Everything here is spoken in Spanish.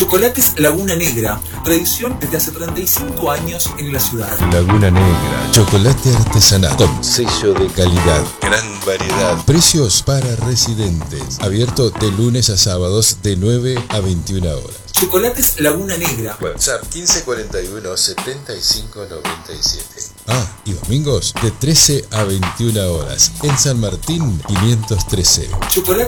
Chocolates Laguna Negra, tradición desde hace 35 años en la ciudad. Laguna Negra, chocolate artesanal con sello de calidad, gran variedad, precios para residentes, abierto de lunes a sábados de 9 a 21 horas. Chocolates Laguna Negra. WhatsApp 1541 75 97. Y domingos de 13 a 21 horas en San Martín 513. Chocolate